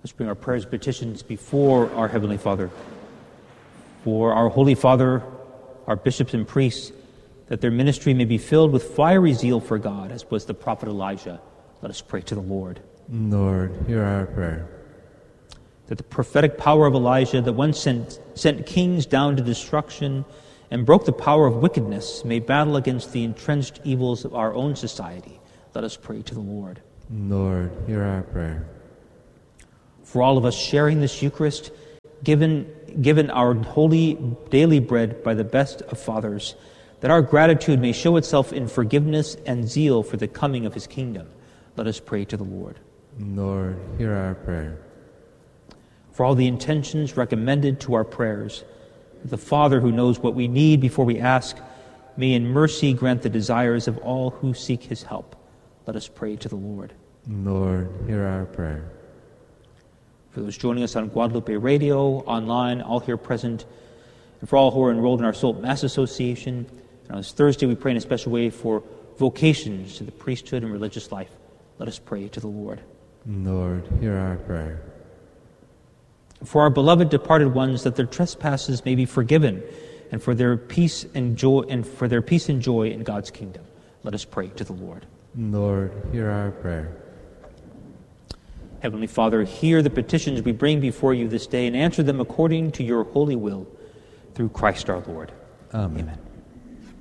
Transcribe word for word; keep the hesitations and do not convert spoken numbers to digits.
Let's bring our prayers and petitions before our Heavenly Father. For our Holy Father, our bishops and priests, that their ministry may be filled with fiery zeal for God, as was the prophet Elijah. Let us pray to the Lord. Lord, hear our prayer. That the prophetic power of Elijah, that once sent, sent kings down to destruction and broke the power of wickedness, may battle against the entrenched evils of our own society. Let us pray to the Lord. Lord, hear our prayer. For all of us sharing this Eucharist, given, given our holy daily bread by the best of fathers, that our gratitude may show itself in forgiveness and zeal for the coming of his kingdom. Let us pray to the Lord. Lord, hear our prayer. For all the intentions recommended to our prayers, the Father who knows what we need before we ask, may in mercy grant the desires of all who seek his help. Let us pray to the Lord. Lord, hear our prayer. For those joining us on Guadalupe Radio, online, all here present, and for all who are enrolled in our Soul Mass Association, and on this Thursday we pray in a special way for vocations to the priesthood and religious life. Let us pray to the Lord. Lord, hear our prayer. For our beloved departed ones, that their trespasses may be forgiven, and for their peace and joy, and for their peace and joy in God's kingdom. Let us pray to the Lord. Lord, hear our prayer. Heavenly Father, hear the petitions we bring before you this day and answer them according to your holy will, through Christ our Lord. Amen. Amen.